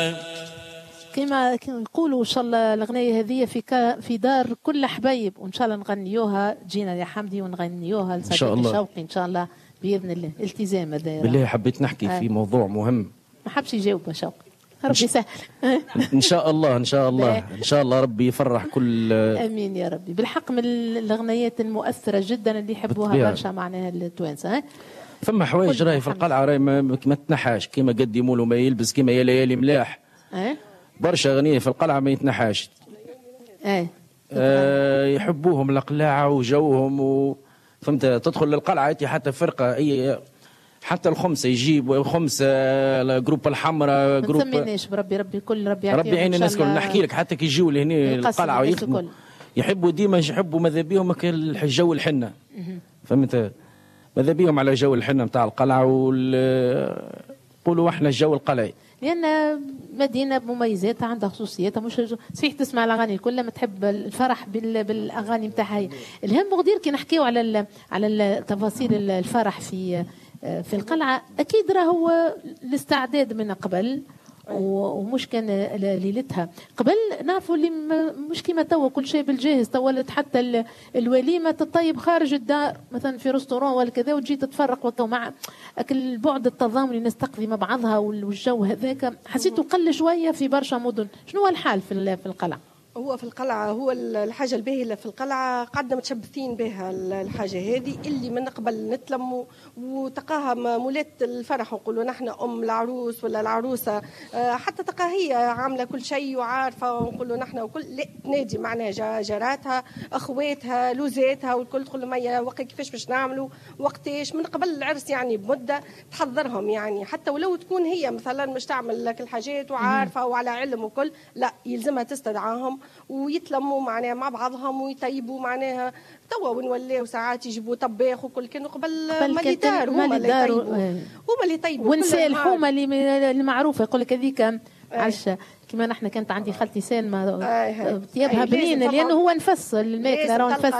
كما نقولوا ان شاء الله الاغنيه هذه في دار كل حبايب، وان شاء الله نغنيوها تجينا يا حمدي ونغنيوها لصديقي شوقي ان شاء الله باذن الله. التزام هذا بالله. حبيت نحكي في موضوع مهم، ما حبش يجاوب شوقي، ربي يسهل. ان شاء الله ان شاء الله ان شاء الله ربي يفرح كل. امين يا ربي. بالحق من الاغنيات المؤثره جدا اللي يحبوها برشا معناها التوانسه. ثم حوايج راهي في القلعه راهي ما تنحاش، كيما قدموا له ما يلبس، كيما يا ليالي ملاح برشا اغنيه في القلعه ما يتنحاش. يحبوهم القلاعه وجوهم فهمت. تدخل للقلعه انت حتى فرقه اي، حتى الخمسه يجيب خمسه جروب الحمراء جروب ما نسميناش بربي كل ربي يعين الناس كل. نحكي لك حتى كي يجيو لهنا القلعه يحبوا ديما يحبوا ماذا بيهم الجو الحنه فهمت. ماذا بيهم على جو الحنه نتاع القلعه قولوا احنا الجو القلعي، لان مدينه بمميزاتها عندها خصوصياتها. مش صحيح تسمع الاغاني الكل، ما تحب الفرح بالاغاني نتاعها. الهم غدير كي نحكيو على تفاصيل الفرح في القلعه، اكيد راهو الاستعداد من قبل، ومش كان ليلتها قبل. نعرفوا اللي مش كيما توا كل شيء بالجاهز، تولت حتى الوليمه تطيب خارج الدار مثلا في ريستورون ولا كذا، وتجي تتفرق مع البعد التضامن اللي الناس تقضي مع بعضها والجو هذاك. حسيته قل شويه في برشا مدن. شنو هو الحال في القلعه؟ هو في القلعة هو الحاجة الباهية في القلعة قعدنا متشبثين بها الحاجة هذه اللي من قبل نتلموا وتقاها مولات الفرح ونقولوا نحن أم العروس ولا العروسة، حتى تقاها هي عاملة كل شيء وعارفة ونقولوا نحن وكل لا تنادي معناها جاراتها أخواتها لوزاتها والكل تقول لهم يا وقت كيفاش باش نعملوا وقتاش من قبل العرس يعني بمدة تحضرهم، يعني حتى ولو تكون هي مثلا مش تعمل لك الحاجات وعارفة وعلى علم وكل، لا يلزمها تستدعاهم ويتلموا معناها مع بعضهم ويطيبوا معناها. توا ونوليو ساعات يجيبوا طباخ وكل، كانوا قبل ما اللي دار هما اللي يطيبوا ونساء الحومه اللي معروفه يقول لك هذيك عشا. كما نحن كانت عندي خالتي سالمه طيابها بنين، لانه هو نفس الماكله راه نفس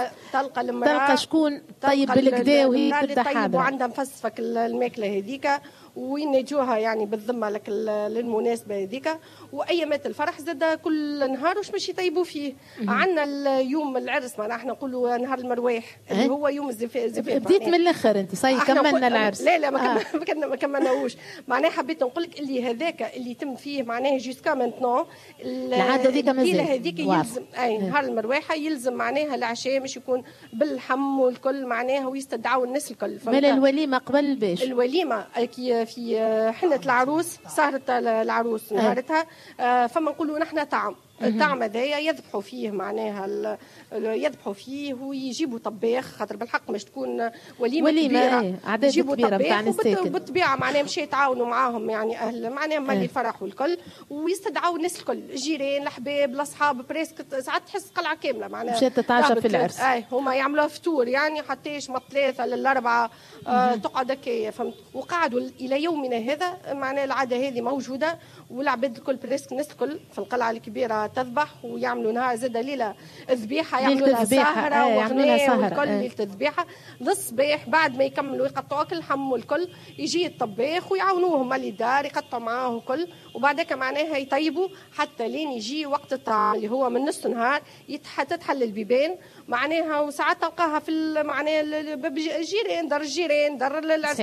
تلقى شكون طيب بالكدا وهي تبدا حاضره وعندها مفسفك الماكله هذيك وينجوها يعني بالذمه لك للمناسبه هذيك. وايامات الفرح زاد كل نهار واش باش يطيبوا فيه. عندنا اليوم العرس ما احنا نقولوا نهار المرواح اللي هو يوم الزفاف. بديت من الاخر انت صحيح كملنا العرس. لا ما كملناوش معناها. حبيت نقول لك اللي هذاك اللي يتم فيه معناها جوسكا مانتنون العاده هذيك مازال هذيك يلزم نهار المرواحه يلزم معناها العشاء مش يكون بالحم والكل معناها ويستدعوا الناس الكل. مال الوليمه قبل باش الوليمه في حنه العروس سهره العروس نهارتها فما نقولوا نحن طعم. الطعم هذايا يذبحوا فيه معناها يذبحوا فيه ويجيبوا طباخ خاطر بالحق مش تكون وليمه كبيره عدد كبيره نتاع الساكن بالطبيعه معناها مشي يتعاونوا معاهم يعني اهل معناها مالي الفرح والكل ويستدعوا الناس الكل الجيران الحباب الاصحاب بريسك ساعات تحس قلعه كامله معناها مشات تتعشى في العرس. هما يعملوا فطور يعني حتىش من 3 ل4 تقعد هكايا فهمت. وقعدوا الى يومنا هذا معناها العاده هذه موجوده والعباد الكل بريسك الناس الكل في القلعه الكبيره تذبح ويعملوا نهار زاد ليله ذبيحه يعملوا لها سهره واغنيه والكل ليله الذبيحه الصباح بعد ما يكملوا يقطعوا كل اللحم والكل يجي الطباخ ويعاونوهم اللي دار يقطعوا معاه الكل وبعدك معناها يطيبوا حتى لين يجي وقت الطعام اللي هو من نص نهار تتحل البيبان معناها. وساعات تلقاها في معناها الجيران دار الجيران دار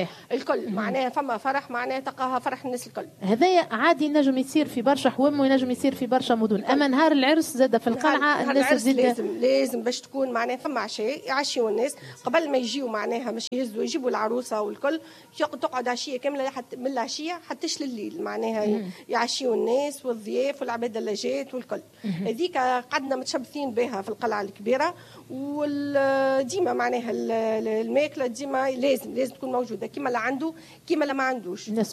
الكل معناها فما فرح معناها تلقاها فرح الناس الكل. هذايا عادي ينجم يصير في برشا حوم وينجم يصير في برشا مدن. اما نهار العرس زاد في القلعه الناس لازم باش تكون معناها فما عشاء يعشيوا الناس قبل ما يجيوا معناها مش يهزوا يجيبوا العروسه والكل تقعد عشيه كامله من العشيه حتى لليل معناها يعشيوا الناس والضياف والعباد اللي جات والكل. هذيك قعدنا متشبثين بها في القلعه الكبيره وديما معناها الماكله ديما لازم تكون موجوده كيما اللي عنده كيما اللي ما عندوش. الناس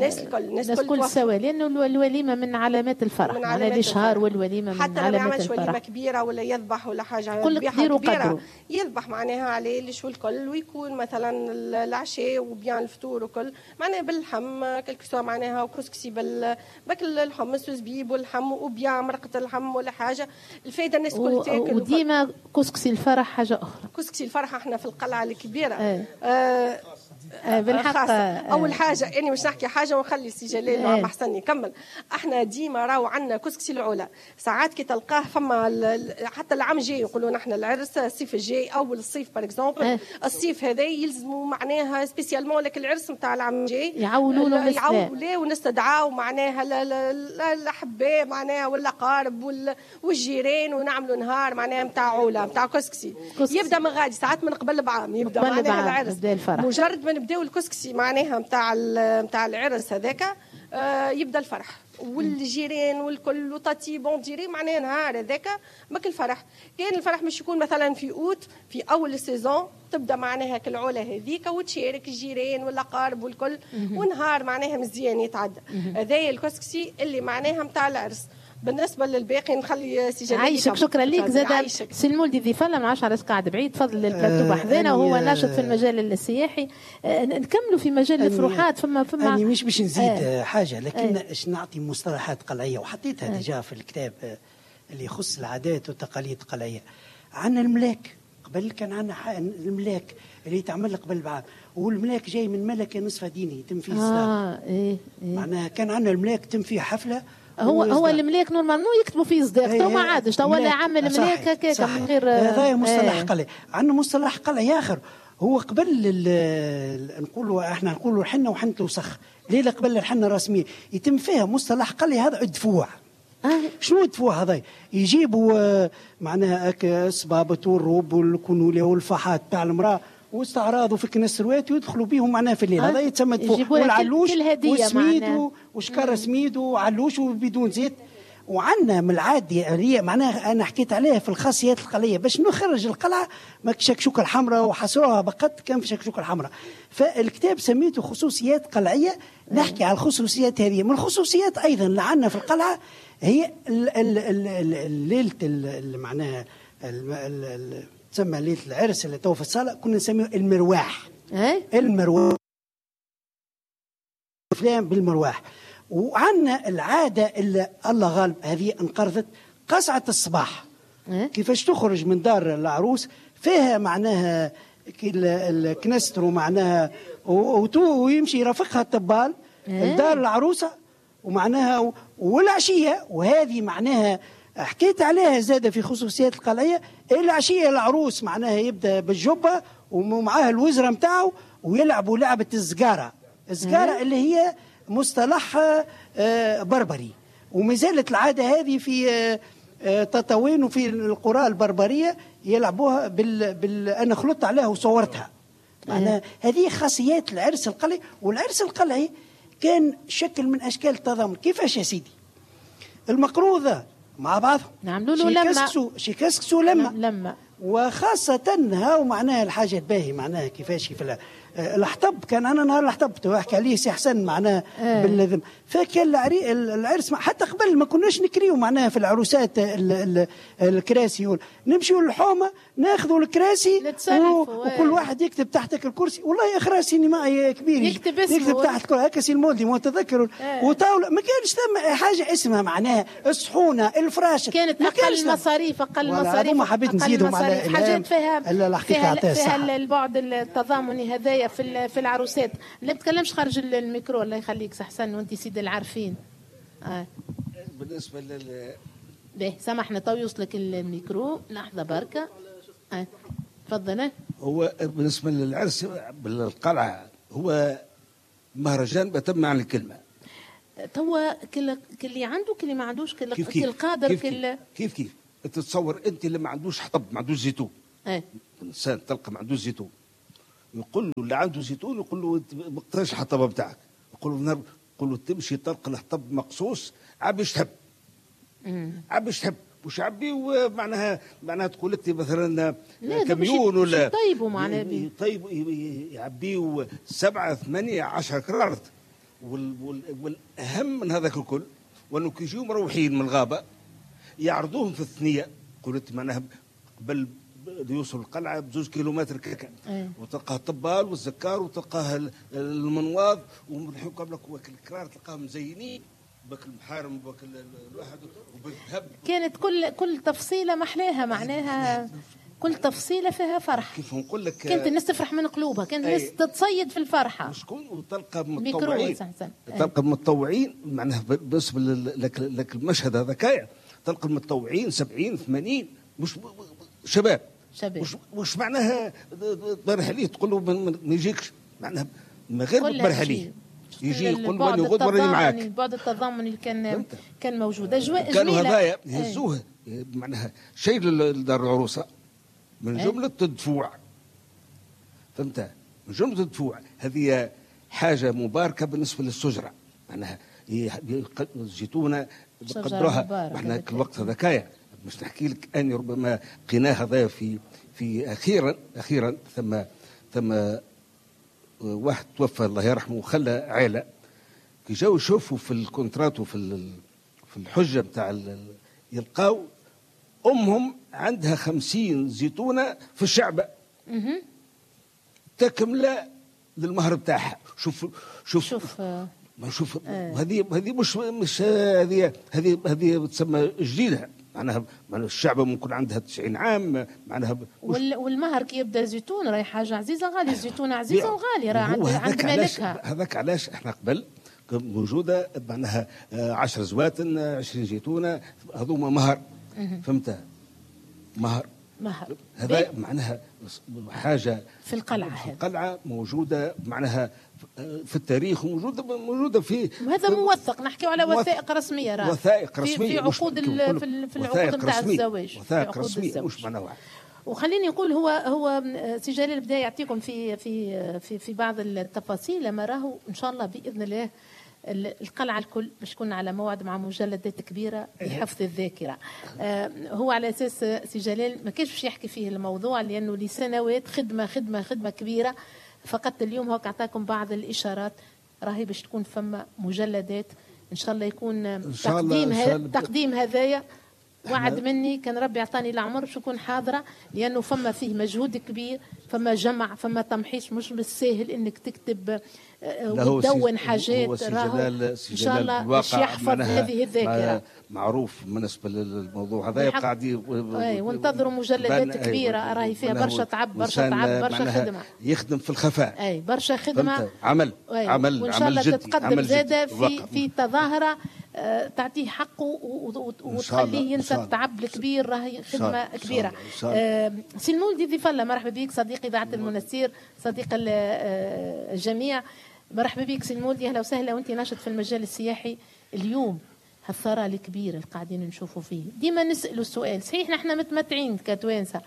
كل سوا لانه الوليمه من علامات الفرح على الاشهار والوليمه من حتى علامات الفرح. حتى الفرح وليمه كبيره ولا يذبح ولا حاجه كبيره يذبح معناها عليه ليش والكل ويكون مثلا العشاء وبيان الفطور وكل معناها باللحم كلكسوا معناها وكسكسي باكل الحمص وزبيب واللحم وبيان مرقه اللحم ولا حاجه الفايده الناس كل تاكل. وديما كسكسي الفرح حاجه اخرى. كسكسي الفرح احنا في القلعه الكبيره بالحق اول حاجه اني مش نحكي حاجه ونخلي سي جلال وعم حسن يكمل. احنا ديما راهو عندنا كسكسي العلا، ساعات كي تلقاه فما حتى العام الجاي يقولوا نحن العرس الصيف الجاي اول الصيف باغ اكزومبل، الصيف هذا يلزموا معناها سبيسيالمون لك العرس نتاع العام الجاي يعولوا له ونستدعاو معناها الاحباء معناها والاقارب والجيران ونعملوا نهار معناها نتاع علا نتاع كسكسي. يبدا من غادي ساعات من قبل بعام يبدا معناها العرس، مجرد ما نبداو الكسكسي معناها نتاع العرس هذاك يبدا الفرح والجيران والكل وطاتي بون ديري معناها نهار هذاك ماك الفرح. كان الفرح مش يكون مثلا في اوت في اول السيزون تبدا معناها كالعلا هذيك وتشارك الجيران والاقارب والكل ونهار معناها مزيان يتعدى. هذايا الكسكسي اللي معناها نتاع العرس. بالنسبه للباقي نخلي سي جلال عايشك. شكرا ليك. زاد سي المولدي ضيف لنا ما عادش على قاعد بعيد، تفضل البلاتو بحذانا وهو ناشط في المجال السياحي. نكملوا في مجال الفروحات. فما أنا مش باش نزيد حاجه، لكن باش نعطي مصطلحات قلعيه وحطيتها ديجا في الكتاب اللي يخص العادات والتقاليد القلعيه. عندنا الملاك، قبل كان عندنا الملاك اللي يتعمل قبل بعام، والملاك جاي من ملكه نصف ديني يتم فيه الصداق. معناها كان عندنا الملاك يتم فيه حفله. هو الملاك نورمالمون يكتبوا فيه صداق، تو ما عادش، تو ولا عامل ملاك هكاك من غير. هذا مصطلح قلعي. عندنا مصطلح قلعي اخر هو قبل نقولوا احنا نقولوا الحنه وحنه وسخ، ليله قبل الحنه الرسميه يتم فيها مصطلح قلعي هذا الدفوع. شنو الدفوع هذا؟ يجيبوا معناها الصبابه والروب والكنوليه والفحات تاع المراه واستعراضوا في كنس الروات ويدخلوا بهم معناها في الليل. هذا يتسمى دفوع. والعلوش وسميد وشكر سميد وعلوش وبدون زيت. وعندنا من العادة معناها أنا حكيت عليها في الخاصيات القلعية باش نخرج القلعة ما شكشوكة الحمراء وحصروها بقت كان في شكشوكة الحمراء. فالكتاب سميته خصوصيات قلعية، نحكي على الخصوصيات هذه. من الخصوصيات أيضا اللي عندنا في القلعة هي ليلة معناها تسمى ليلة العرس اللي تو في الصالة كنا نسميه المرواح. المرواح أفلام بالمرواح. وعندنا العادة اللي الله غالب هذه انقرضت، قصعة الصباح. كيفاش تخرج من دار العروس فيها معناها الكنسترو معناها ويمشي يرافقها الطبال لدار العروسة ومعناها والعشية. وهذه معناها حكيت عليها زادة في خصوصيات القلعية. العشية العروس معناها يبدأ بالجبة ومعها الوزرة متاعه ويلعبوا لعبة الزقارة. الزقارة اللي هي مصطلح بربري، وما زالت العادة هذه في تطاوين وفي القرى البربرية يلعبوها أنا خلطت عليها وصورتها. معناها هذه خاصيات العرس القلعي. والعرس القلعي كان شكل من أشكال التضامن. كيفاش يا سيدي؟ المقروضة مع بعضهم نعملوا له لما شيكسكسوا لما وخاصة هاو معناها الحاجة الباهي معناها كيفاش في الحطب. كان أنا نهار الحطب تحكي عليه سي حسن معناها باللذم. فكان العرس حتى قبل ما كناش نكريو معناها في العروسات الكراسي نمشيو للحومة ناخذوا الكراسي وكل واحد يكتب تحتك الكرسي. والله اخرى سينمائي كبير يكتب تحت هكا سي المولدي متذكر. وطاولة ما كانش ثم حاجة اسمها معناها الصحونة الفراش. كانت أقل مصاريف ما حبيت نزيدهم على حاجات فيها البعد التضامني هذايا في العروسات. لا تكلمش خارج الميكرو الله يخليك سحسن وانت سيد العارفين. بالنسبه به سامحنا تو يوصلك الميكرو لحظه بركه. تفضل. هو بالنسبه للعرس بالقلعه هو مهرجان بتم معنى الكلمه. توا كل عنده كل ما عندوش كل قادر كيف تتصور انت اللي ما عندوش حطب ما عندوش زيتون. الانسان تلقى ما عندوش زيتون يقول له اللي عنده زيتون يقول له ما قطعش الحطب بتاعك. يقول له تمشي تلقى الحطب مقصوص عبش تحب عبش تحب وش عبي. ومعناها تقول انت مثلا كميون ولا طيبوا معناها طيب يعبيه 7 8 10 كرارت. والاهم من هذاك الكل وانه كي يجيو مروحين من الغابه يعرضوهم في الثنيه. قلت معناها قبل يوصل القلعه ب2 كيلومتر كذا وتلقاه الطبال والزكار وتلقاه المنواض ومرحين قبلك الكرار تلقاهم مزينين بك المحارم بك الواحد وبالذهب. كانت كل تفصيله محلاها معناها كل تفصيله فيها فرح. كيف نقول لك كانت الناس تفرح من قلوبها، كانت الناس تتصيد في الفرحه. شكون وتلقى متطوعين، تلقى متطوعين معناها بالنسبه لك المشهد هذاك، تلقى المتطوعين 70 80 مش شباب. مش معناها تبرح عليه تقول له ما يجيكش، معناها من غير ما تبرح عليه يجي يقول واني غدوه راني معاك. بعد التضامن اللي كان موجود، اجواء كانوا هذايا يهزوه معناها شيء لدار العروسه من جمله الدفوع، فهمت؟ من جمله الدفوع هذه حاجه مباركه بالنسبه للشجره، معناها جيتونا بقدروها. احنا الوقت هذاك مش نحكي لك اني ربما قناه هذا في اخيرا ثم واحد توفى الله يرحمه وخلى عائله كي جاوا يشوفوا في الكونترات وفي الحجه نتاع يلقاو امهم عندها 50 زيتونه في الشعبه تكمله للمهر بتاعها. شوف هذه مش هذه تسمى جديده، معناها الشعب ممكن عندها 90 عام معناها. والمهر كي يبدا الزيتون راهي حاجه عزيزه غاليه، الزيتونه عزيزه وغاليه راه عند مالكها. هذاك علاش احنا قبل موجوده معناها 10 زواتن 20 زيتونه هذوما مهر، فهمت؟ مهر هذا معناها حاجه في القلعه موجوده معناها في التاريخ وموجوده في. وهذا موثق، نحكيو على وثائق رسميه راه وثائق رسميه في عقود في العقود نتاع الزواج، وثائق رسميه مش معنى واحد. وخليني نقول هو سي جلال بدا يعطيكم في بعض التفاصيل لما راهو ان شاء الله باذن الله القلعه الكل باش تكون على موعد مع مجلدات كبيره لحفظ الذاكره. هو على اساس سي جلال ما كانش باش يحكي فيه الموضوع لانه لسنوات خدمه كبيره، فقط اليوم هو اعطاكم بعض الاشارات راهي باش تكون فما مجلدات ان شاء الله يكون تقديم هذايا. وعد مني كان ربي يعطاني العمر باش نكون حاضره، لانه فما فيه مجهود كبير، فما جمع، فما تمحيص، مش بالسهل انك تكتب وتدون حاجات. ان شاء الله باش يحفظ هذه الذاكره. معروف بالنسبه للموضوع هذا قاعد وانتظروا مجلدات كبيره راهي فيها برشا تعب برشا خدمه، يخدم في الخفاء برشا خدمه عمل وان شاء الله تتقدم زاده في تظاهره تعطيه حقه وتخليه ينسى التعب الكبير، راهي خدمه كبيره. سي المولدي ضيف الله، مرحبا بك صديقي اذاعه المنستير، صديق الجميع، مرحبا بك سي المولدي، اهلا وسهلا. وانت ناشط في المجال السياحي اليوم، هالثراء الكبير اللي قاعدين نشوفوا فيه، ديما نسالوا السؤال، صحيح نحن متمتعين كتوانسه،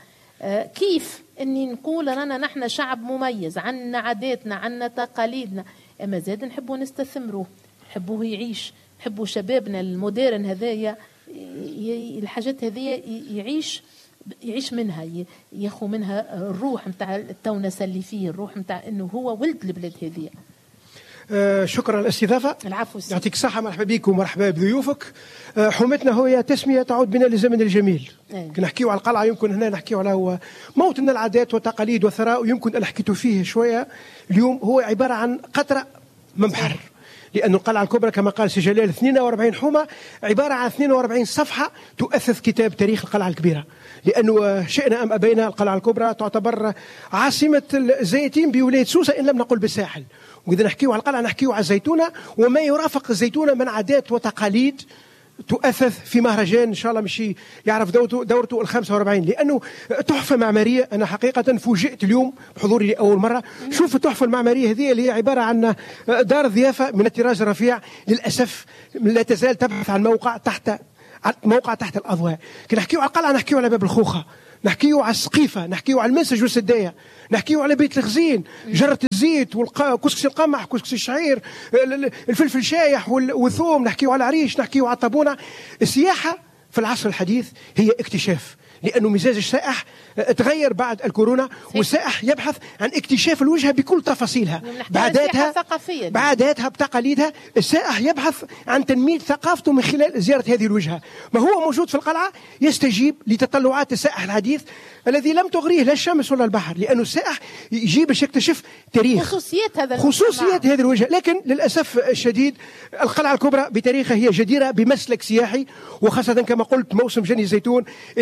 كيف اني نقول رانا نحن شعب مميز، عندنا عاداتنا عندنا تقاليدنا، اما زاد نحبوا نستثمروه، نحبوه يعيش، نحبوا شبابنا المودرن هذايا الحاجات هذه يعيش منها، ياخذ منها الروح نتاع التونسه اللي فيه، الروح نتاع انه هو ولد البلاد هذه. شكرا على الاستضافه. العفو. يعطيك الصحه، مرحبا بك ومرحبا بضيوفك. حومتنا هي تسميه تعود بنا للزمن الجميل. كي نحكيو على القلعه يمكن هنا نحكيو على هو موت من العادات والتقاليد والثراء، ويمكن أنا حكيتوا فيه شويه اليوم، هو عباره عن قطره من بحر. لأن القلعة الكبرى كما قال سي جلال 42 حومة، عبارة عن 42 صفحة تؤثث كتاب تاريخ القلعة الكبيرة. لأنه شئنا أم أبينا القلعة الكبرى تعتبر عاصمة الزيتين بولاية سوسة إن لم نقل بالساحل. وإذا نحكيو على القلعة نحكيو على الزيتونة وما يرافق الزيتونة من عادات وتقاليد تؤثث في مهرجان إن شاء الله مشي يعرف دورته 45، لأنه تحفة معمارية. أنا حقيقة فوجئت اليوم بحضوري لأول مرة شوف التحفة المعمارية هذه اللي هي عبارة عن دار ضيافة من الطراز الرفيع، للأسف لا تزال تبحث عن موقع تحت الأضواء. كي نحكيو على القلعة نحكيو على باب الخوخة، نحكيو على السقيفة، نحكيو على المنسج والسداية، نحكيو على بيت الخزين، جرة الزيت وكسكسي القمح، كسكسي الشعير، الفلفل شايح والثوم، نحكيو على العريش، نحكيو على الطابونة. السياحة في العصر الحديث هي اكتشاف، لأنه مزاج السائح تغير بعد الكورونا، والسائح يبحث عن اكتشاف الوجهة بكل تفاصيلها، بعاداتها بتقاليدها. السائح يبحث عن تنمية ثقافته من خلال زيارة هذه الوجهة. ما هو موجود في القلعة يستجيب لتطلعات السائح الحديث الذي لم تغريه لا الشمس ولا البحر، لأنه السائح يجي باش يكتشف تاريخ خصوصيات هذه الوجهة. لكن للأسف الشديد القلعة الكبرى بتاريخها هي جديرة بمسلك سياحي، وخاصة كما قلت موسم جني الزيتون اللي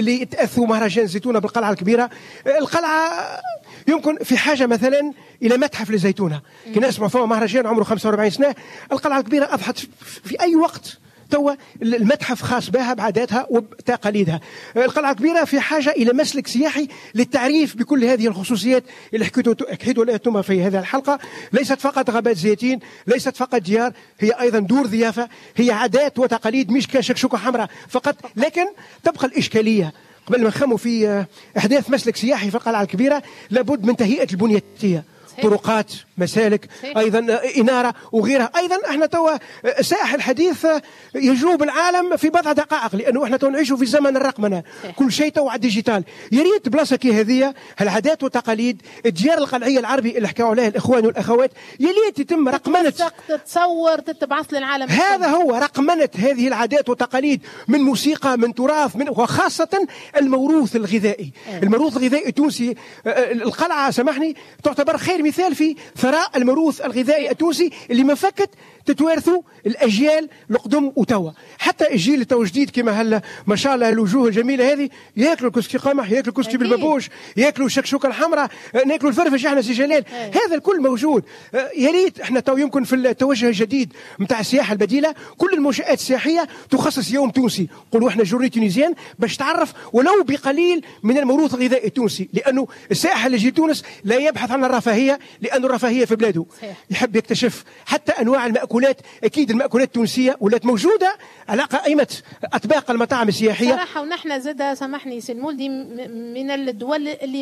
أثوا مهرجان زيتونة بالقلعة الكبيرة. القلعة يمكن في حاجة مثلا إلى متحف للزيتونة. كنا نسمع فما مهرجان عمره 45 سنة، القلعة الكبيرة أضحت في أي وقت توا المتحف خاص بها بعاداتها وبتقاليدها. القلعة الكبيرة في حاجة إلى مسلك سياحي للتعريف بكل هذه الخصوصيات اللي حكيتوا لها أنتم في هذه الحلقة. ليست فقط غابات زيتين، ليست فقط ديار، هي أيضا دور ضيافة، هي عادات وتقاليد مش كشكشوكة حمراء فقط. لكن تبقى الإشكالية قبل ما نخموا في إحداث مسلك سياحي في القلعة الكبيرة لابد من تهيئة البنية التحتية، طرقات، مسالك، ايضا اناره وغيرها. ايضا احنا توا السائح الحديث يجوب العالم في بضع دقائق، لانه احنا تو نعيشوا في زمن الرقمنه، كل شيء تو على الديجيتال. يا ريت بلاصه كي هذه العادات والتقاليد الديار القلعيه العربي اللي حكاوا عليه الاخوان والاخوات يا ريت يتم رقمنه، تتصور تتبعث للعالم. هذا هو رقمنه هذه العادات والتقاليد من موسيقى، من تراث، من وخاصه الموروث الغذائي. الموروث الغذائي التونسي، القلعه سامحني تعتبر خير مثال في ثراء الموروث الغذائي التونسي اللي ما فكت تتوارثوا الاجيال القدم وتوا. حتى الجيل التو جديد كما هلا ما شاء الله الوجوه الجميله هذه ياكلوا كسكي قمح، ياكلوا كسكي بالبابوش، ياكلوا الشكشوكه الحمراء، ناكلوا الفرفش احنا سي جلال. هذا الكل موجود. يا ريت احنا تو يمكن في التوجه الجديد نتاع السياحه البديله كل المنشات السياحيه تخصص يوم تونسي، نقولوا احنا جورني تونيزيان باش تعرف ولو بقليل من الموروث الغذائي التونسي، لانه السائح اللي يجي تونس لا يبحث عن الرفاهيه، لأن الرفاهية في بلاده يحب يكتشف حتى أنواع المأكولات. أكيد المأكولات التونسية ولات موجودة على قائمة أطباق المطاعم السياحية صراحة. ونحن زاد سامحني سي المولدي من الدول اللي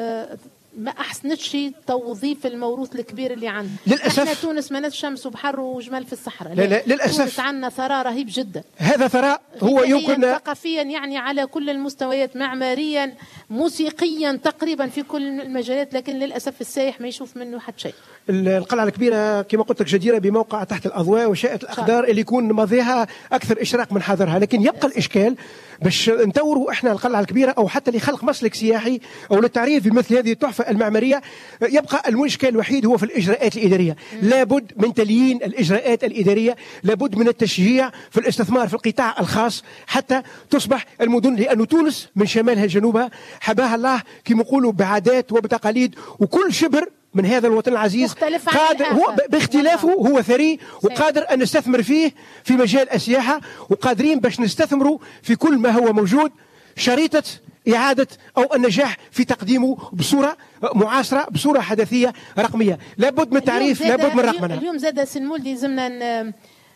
ما أحسنتش توظيف الموروث الكبير اللي عندنا. للأسف احنا تونس منات شمس وبحر وجمال في الصحراء. لا للأسف تونس عندنا ثراء رهيب جدا. هذا ثراء هو يمكن ثقافيا يعني على كل المستويات، معماريا، موسيقيا، تقريبا في كل المجالات، لكن للأسف السائح ما يشوف منه حتى شيء. القلعة الكبيرة كما قلت لك جديرة بموقع تحت الأضواء وشاءت الأقدار اللي يكون ماضيها أكثر إشراق من حاضرها، لكن يبقى الإشكال باش نطوروا احنا القلعة الكبيرة او حتى لخلق مسلك سياحي او للتعريف بمثل هذه التحفة المعمارية. يبقى المشكل الوحيد هو في الإجراءات الإدارية. لابد من تليين الإجراءات الإدارية، لابد من التشجيع في الاستثمار في القطاع الخاص حتى تصبح المدن، لأن تونس من شمالها لجنوبها حباها الله كما يقولوا بعادات وبتقاليد، وكل شبر من هذا الوطن العزيز قادر هو باختلافه هو ثري وقادر أن نستثمر فيه في مجال السياحة، وقادرين باش نستثمروا في كل ما هو موجود. شريطة إعادة أو النجاح في تقديمه بصورة معاصرة، بصورة حدثية رقمية. لابد من تعريف، لابد من رقمنة. اليوم زاد سنمولدي زمنا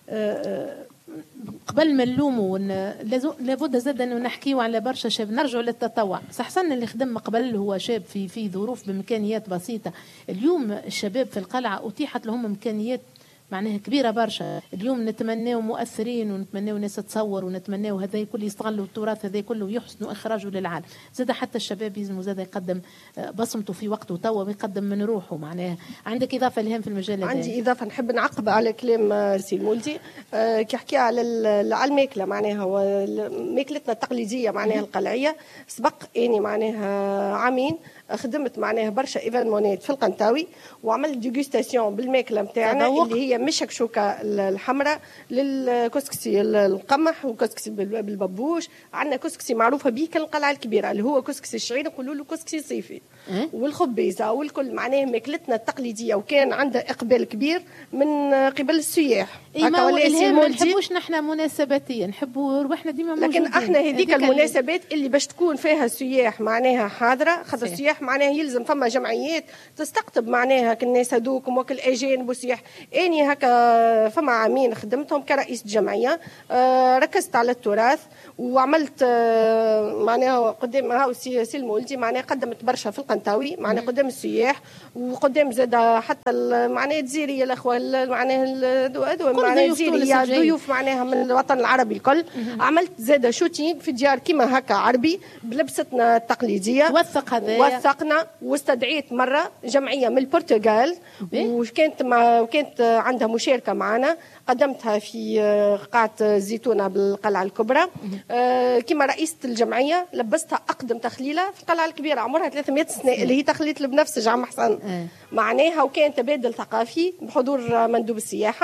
قبل ما نلوموا لابد زاد انه نحكيوا على برشا شباب نرجعوا للتطوع. صحسن اللي خدم قبل هو شاب في ظروف بامكانيات بسيطه. اليوم الشباب في القلعه اتيحت لهم امكانيات معناها كبيره برشا. اليوم نتمناو مؤثرين ونتمناو ناس تصور ونتمناو هذا كل يستغلوا التراث هذا كله ويحسنوا اخراجه للعالم. زاد حتى الشباب يلزموا زاد يقدم بصمته في وقته توا ويقدم من روحه. معناها عندك اضافه لهم في المجال هذا؟ عندي اضافه نحب نعقب على كلام سي المولدي كي حكي على الماكله. معناها ماكلتنا التقليديه معناها القلعيه. سبق اني معناها عامين خدمت معناها برشا ايفينمونات في القنطاوي وعملت ديغوستاسيون بالماكله نتاعنا اللي هي مش شكشوكه الحمراء للكسكسي القمح وكسكسي بالبابوش. عندنا كسكسي معروفه به كالقلعه الكبيره اللي هو كسكسي الشعير نقولوا له كسكسي صيفي والخبيزه والكل. معناها ماكلتنا التقليديه وكان عندها اقبال كبير من قبل السياح. ما نحبوش نحن مناسباتيا نحبوا روحنا ديما موجودين، لكن احنا هذيك المناسبات اللي باش تكون فيها السياح معناها حاضره. خاطر السياح معناها يلزم فما جمعيات تستقطب معناها الناس هذوك وكل اجانب وسياح. اني هكا فما عامين خدمتهم كرئيس جمعيه ركزت على التراث وعملت معناها قدام هاو سي المولدي معناها قدمت برشا في القنطاوي معناها قدام السياح وقدام زاد حتى معناها الجزيريه الاخوه معناها معناها الجزيريه ضيوف معناها من الوطن العربي الكل. عملت زاد شوتينغ في ديار كيما هكا عربي بلبستنا التقليديه. وثقنا واستدعيت مره جمعيه من البرتغال وكانت عندها مشاركه معنا. قدمتها في قاعة الزيتونة بالقلعة الكبرى كما رئيسة الجمعية. لبستها أقدم تخليلة في القلعة الكبيرة عمرها 300 سنة اللي هي تخلية البنفسج عم حسن معناها. وكان تبادل ثقافي بحضور مندوب السياحة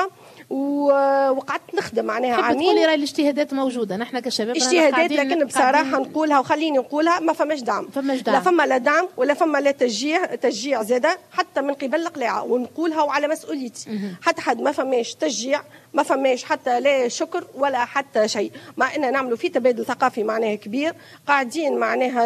وقعدت نخدم معناها عامين. تقولي راي الاجتهادات موجوده، نحن كشباب اجتهادات، لكن بصراحه نقولها وخليني نقولها ما فماش دعم. لا فما لا دعم ولا فما لا تشجيع زاده حتى من قبل القلاعه، ونقولها وعلى مسؤوليتي. حتى حد ما فماش تشجيع، ما فماش حتى لا شكر ولا حتى شيء، مع ان نعملوا في تبادل ثقافي معناها كبير، قاعدين معناها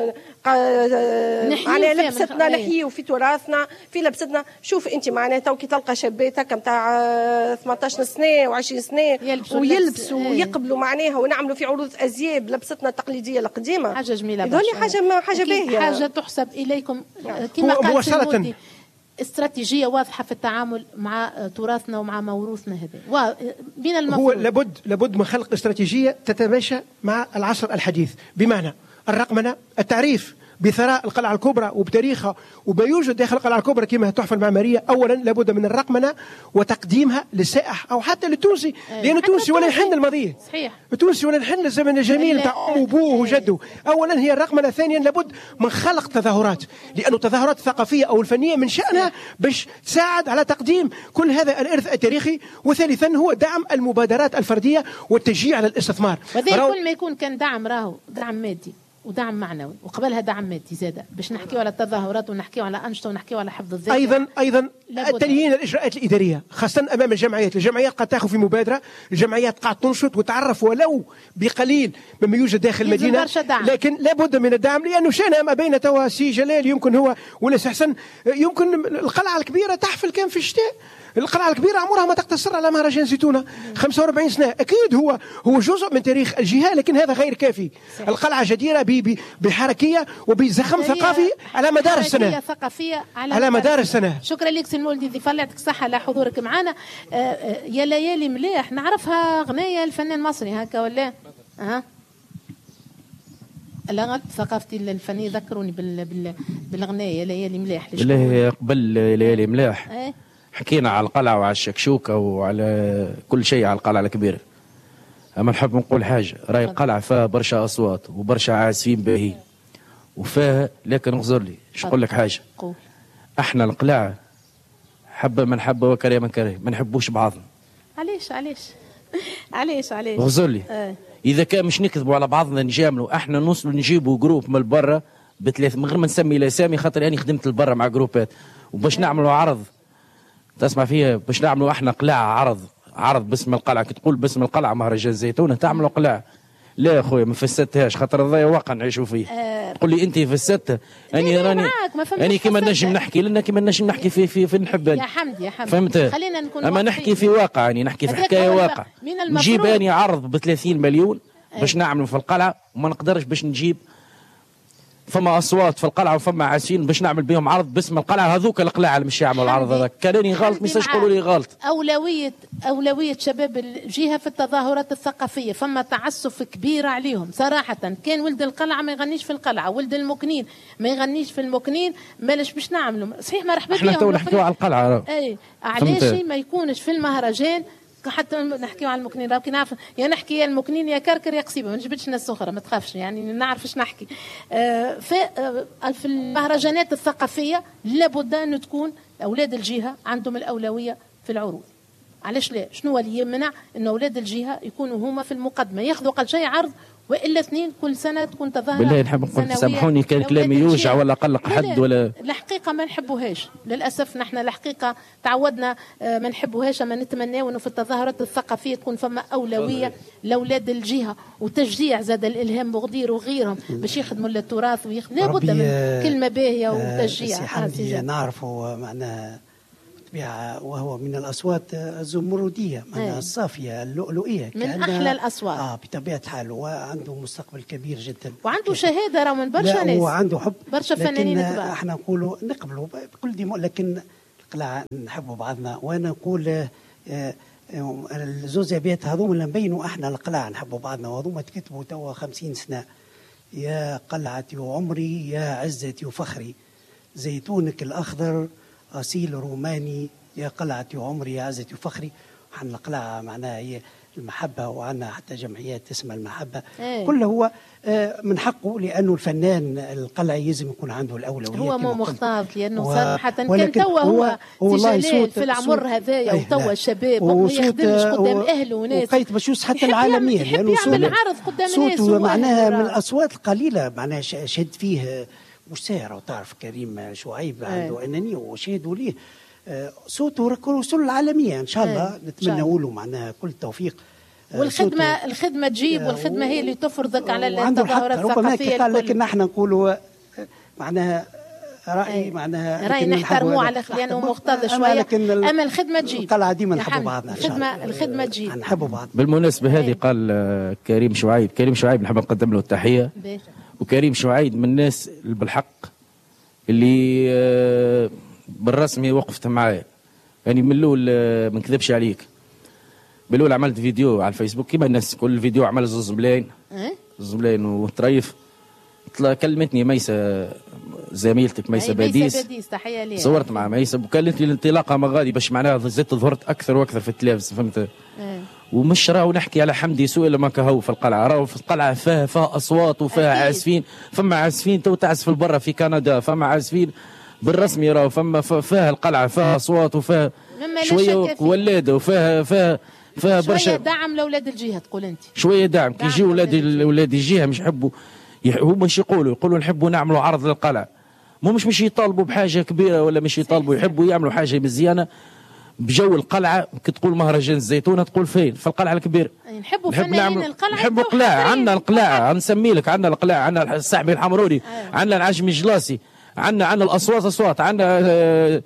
معناها لبستنا نحيي في تراثنا في لبستنا. شوف انت معناها توكي تلقى شابات هكا نتاع 18 سنه و20 سنه ويلبسوا ويقبلوا معناها، ونعملوا في عروض ازياب لبستنا التقليديه القديمه. حاجه جميله برشا، حاجه باهيه، حاجه تحسب اليكم كما قال سيمودي، استراتيجيه واضحه في التعامل مع تراثنا ومع موروثنا هذا. بين المفروض هو لابد من خلق استراتيجيه تتماشى مع العصر الحديث، بمعنى الرقمنه، التعريف بثراء القلعة الكبرى وبتاريخها وما يوجد داخل القلعة الكبرى كما التحفة المعمارية. أولا لابد من الرقمنة وتقديمها للسائح أو حتى للتونسي، لأن التونسي ولا يحن الماضي، صحيح، التونسي ولا يحن الزمن الجميل تاع أمه وأبوه وجده. أولا هي الرقمنة. ثانيا لابد من خلق تظاهرات، لأن التظاهرات الثقافية أو الفنية من شأنها باش تساعد على تقديم كل هذا الإرث التاريخي. وثالثا هو دعم المبادرات الفردية والتشجيع على الاستثمار. وذلك كل ما يكون كان دعم راهو دعم مادي ودعم معنوي، وقبلها دعم مادي زاده باش نحكيو على التظاهرات ونحكيو على أنشطة ونحكيو على حفظ الذاكرة. ايضا تليين الاجراءات الاداريه خاصه امام الجمعيات قد تاخذ في مبادره، الجمعيات قاعد تنشط وتعرف ولو بقليل مما يوجد داخل المدينه، لكن لابد من الدعم، لانه شأنها ما بين توا سي جلال يمكن هو ولا سي حسن يمكن القلعه الكبيره تحفل كان في الشتاء. القلعة الكبيرة عمرها ما تقتصر على مهرجان زيتونة 45 سنة. أكيد هو جزء من تاريخ الجهة، لكن هذا غير كافي. صحيح. القلعة جديرة بحركية وبزخم ثقافي على مدار السنة، ثقافية على مدار السنة. شكرا لك سي المولدي، ضيف لك الصحة على حضورك معنا. يا ليالي مليح نعرفها غنية الفنان المصري هكا ولا لا ثقافتي الفنية ذكروني بالغناية ليالي مليح. بالله قبل ليالي مليح حكينا على القلعة وعلى الشكشوكة وعلى كل شيء على القلعة الكبيرة. أما نحب نقول حاجة، راي القلعة فيها برشا أصوات وبرشا عازفين باهيين وفيها، لكن اغزر لي ايش نقول لك حاجة، احنا القلعة حبة من حبة وكره من كره، ما نحبوش بعضنا. علاش اغزر لي إذا كان مش نكذبوا على بعضنا نجاملوا، احنا نوصلوا نجيبوا جروب من برا بثلاث من غير ما نسمي الأسامي، خاطر أنا خدمت البرا مع جروبات وباش نعملوا عرض تسمع فيها، باش نعملوا احنا قلاعة عرض باسم القلعة. كي تقول باسم القلعة مهرجان زيتونة تعملوا قلاعة، لا يا خويا ما فسدتهاش، خاطر هذا واقع نعيشوا فيه. تقول لي انت فسدتها، اني كيما نجم نحكي لنا كيما نجم نحكي في نحب يا حمدي فهمت. خلينا نكون اما نحكي في واقع، يعني نحكي في حكايه واقع. نجيب اني عرض ب 30 مليون باش نعملوا في القلعة وما نقدرش باش نجيب، فما اصوات في القلعه وفما عاسين باش نعمل بهم عرض باسم القلعه. هذوك القلاع اللي مش يعملوا العرض هذاك كانني غلط، ما يقولوا لي غلط. اولويه شباب الجهه في التظاهرات الثقافيه، فما تعسف كبير عليهم صراحه. كان ولد القلعه ما يغنيش في القلعه، ولد المكنين ما يغنيش في المكنين، مالاش باش نعملوا صحيح مرحبا بهم. احنا تو نحكيو على القلعه، اي علاش ما يكونش في المهرجان حتى نحكيو على المكنين؟ راهو كي نعرف يا نحكي يا المكنين يا كركر يا قصيبه، ما نجبدش ناس اخرى ما تخافش، يعني نعرف ايش نحكي. في المهرجانات الثقافيه لابد ان تكون اولاد الجهه عندهم الاولويه في العروض. علاش لا؟ شنو اللي يمنع ان اولاد الجهه يكونوا هما في المقدمه ياخذوا اقل شيء عرض والا اثنين كل سنه تكون تظاهره؟ بالله نحب نقول سامحوني كان كلامي يوجع ولا قلق حد ولا الحقيقه ما نحبوهاش للاسف. نحن الحقيقه تعودنا ما نحبوهاش، اما نتمناو انه في التظاهرات الثقافيه تكون فما اولويه لاولاد الجهه وتشجيع زاد الالهام بوغدير وغيرهم باش يخدموا للتراث لابد من كلمه باهيه وتشجيع. نعرفوا معناها وهو من الأصوات الزمردية، معناها الصافية اللؤلؤية، من أحلى الأصوات بطبيعة الحال، وعنده مستقبل كبير جدا وعنده شهادة راه من برشا ناس وعنده حب برشا فنانين كبار. احنا نقولوا نقبلوا بكل دماء، لكن القلعة نحبوا بعضنا. وأنا نقول الزوز أبيات هذوما اللي نبينوا احنا القلعة نحبوا بعضنا، وهذوما تكتبوا توا 50 سنة. يا قلعتي وعمري يا عزتي وفخري، زيتونك الأخضر أصيل روماني، يا قلعتي وعمري يا عزتي وفخري. حن القلعة معناها هي المحبة، وعندنا حتى جمعيات اسمها المحبة. كله هو من حقه، لأنه الفنان القلعي لازم يكون عنده الأولوية. هو مو مختلط، لأنه صراحة كان توا هو جلال في العمر هذايا، وتوا شباب وما يخدمش قدام أهله وناس، وقيت بشوس حتى العالمية، لأنه يعمل عرض قدام الناس، صوته معناها من الأصوات القليلة، معناها شهد فيه مسارة، وتعرف كريم شعيب عنده أنانية وشهدوا ليه صوته رسول العالمية. إن شاء الله نتمنى له معناها كل التوفيق. والخدمة تجيب، والخدمة هي اللي تفرضك على التظاهرات الثقافية. لكن نحن نقولوا معناها رأي، معناها رأي نحترموه على لأنه مقتضى شوية، أما الخدمة تجيب. القلعة ديما نحبوا بعضنا. الخدمة تجيب، نحبوا بعض. بالمناسبة هذه قال كريم شعيب نحب نقدم له التحية. وكريم شعيب من الناس بالحق اللي بالرسمي وقفت معايا، يعني من الأول ما نكذبش عليك، بالأول عملت فيديو على الفيسبوك كيما الناس، كل فيديو عمل زوز ملاين وطريف. كلمتني ميسة زميلتك ميسة باديس، تحية ليها، صورت مع ميسة وكلمت لي الانطلاقة مغادي باش معناها زدت ظهرت أكثر وأكثر في التلفز، فهمت؟ ومش راهو نحكي على حمدي سوء لما كهو في القلعة، راهو في القلعة فيها أصوات وفيها عازفين، فما عازفين تو تعزف برا في كندا، فما عازفين بالرسمي، راهو فيها القلعة فيها أصوات وفيها شوية ولادة وفيها برشا شوية دعم لأولاد الجهة. تقول أنت شوية دعم كي يجي أولاد الجهة مش يحبوا، هم مش يقولوا نحبوا نعملوا عرض للقلعة، مش يطالبوا بحاجة كبيرة ولا مش يطالبوا، يحبوا يعملوا حاجة مزيانة بجو القلعة. كي تقول مهرجان الزيتونة تقول فين؟ في القلعة الكبيرة. نحبوا فنانين القلعة، نحبوا القلاع، عندنا القلاع نسمي لك، عندنا القلاع، عندنا السحبي الحمروري، عندنا العجمي الجلاسي، عندنا الأصوات، عندنا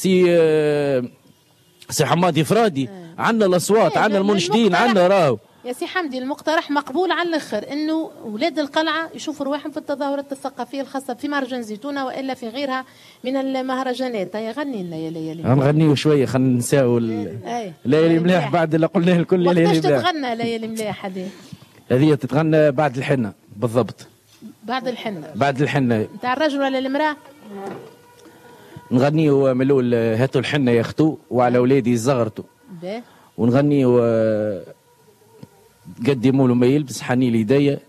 سي حمادي فرادي، عندنا الأصوات، عندنا المنشدين، عندنا راهو. يا سي حمدي المقترح مقبول على الاخر، انه اولاد القلعه يشوفوا رواحهم في التظاهرات الثقافيه الخاصه في مهرجان زيتونه والا في غيرها من المهرجانات. هيا غني لنا يا ليالي، نغنيو شويه، خلينا نساو ليالي مليح بعد اللي قلناه الكل. ليالي مليح وقتاش تتغنى ليالي مليح؟ هذه تتغنى بعد الحنه بالضبط. بعد الحنه نتاع الرجل ولا المراه؟ نغنيو ملول هاتوا الحنه يا اختو وعلى اولادي زغرتوا، ونغنيو قدموا له ما يلبس حني لي يديا،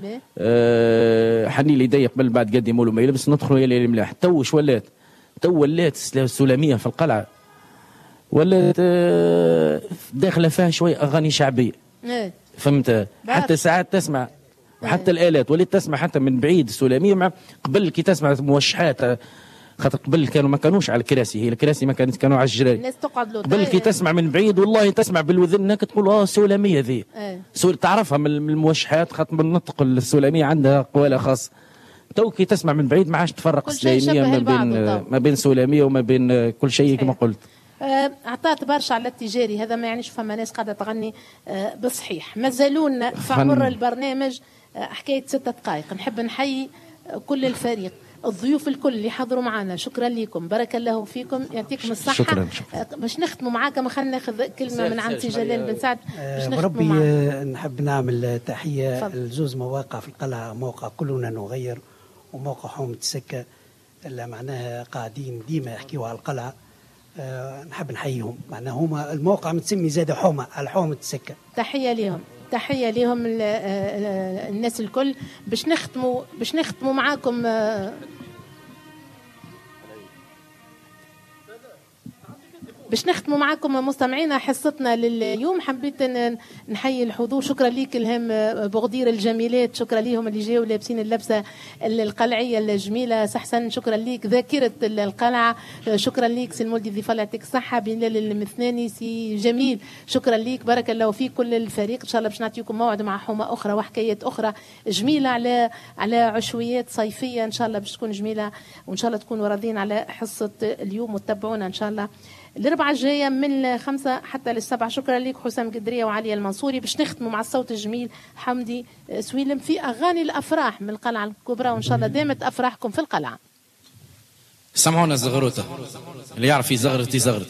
حني لي يديا قبل بعد قدموا له ما يلبس. ندخلوا يا ليالي ملاح. تو ولات السلاميه في القلعه، ولات داخله فيها شويه اغاني شعبيه، فهمت؟ حتى ساعات تسمع، وحتى الالات وليت تسمع حتى من بعيد السلاميه. مع قبل كي تسمع موشحات، خاطر قبل ما كانوش على الكراسي، هي الكراسي ما كانوا على الجراي، الناس تقعد له قبل كي تسمع من بعيد والله تسمع بالوذن هناك تقول سلاميه ذي. تعرفها من الموشحات، خاطر من نطق السلاميه عندها قواله خاص. تو كي تسمع من بعيد ما عادش تفرق السلاميه ما بين سلاميه وما بين كل شيء كما قلت. اعطات برشا على التجاري هذا، ما يعنيش فما ناس قاعده تغني بصحيح. مازالون في عمر البرنامج حكايه 6 دقائق. نحب نحيي كل الفريق، الضيوف الكل اللي حضروا معنا، شكرا لكم، بارك الله فيكم، يعطيكم الصحة. شكرا. باش نختموا معاك، ما خلينا ناخذ كلمة من عم سي جلال بن سعد باش نختموا بربي نحب نعمل تحية لزوز مواقع في القلعة، موقع كلنا نغير وموقع حومة السكة اللي معناها قاعدين ديما يحكيوا على القلعة. نحب نحييهم، معناها هما الموقع متسمي زاد حومة على حومة السكة. تحية لهم الناس الكل. باش نختموا معاكم باش نختموا معكم مستمعينا حصتنا لليوم. حبيت نحيي الحضور، شكرا ليك الهام بغدير الجميلات، شكرا ليهم اللي جاوا لابسين اللبسه القلعيه الجميله. سحسن شكرا ليك، ذاكره القلعه شكرا ليك، سي المولدي ضيف الله يعطيك الصحه، بلال المثناني، سي جميل شكرا ليك، بارك الله فيك كل الفريق. ان شاء الله باش نعطيكم موعد مع حومه اخرى وحكايات اخرى جميله على عشويات صيفيه ان شاء الله باش تكون جميله، وان شاء الله تكونوا راضيين على حصه اليوم وتتبعونا ان شاء الله الأربعة الجاية من 5 حتى 7. شكرا لك حسام قدرية وعلي المنصوري. باش نختموا مع الصوت الجميل حمدي سويلم في أغاني الأفراح من القلعة الكبرى، وإن شاء الله دامت أفراحكم في القلعة. سمعونا زغروطة، اللي يعرف يزغرت يزغرت.